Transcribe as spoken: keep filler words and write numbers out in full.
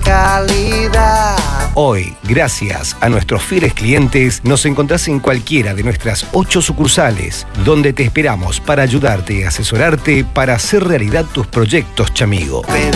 calidad. Hoy, gracias a nuestros fieles clientes, nos encontrás en cualquiera de nuestras ocho sucursales, donde te esperamos para ayudarte y asesorarte para hacer realidad tus proyectos, chamigo. Pedí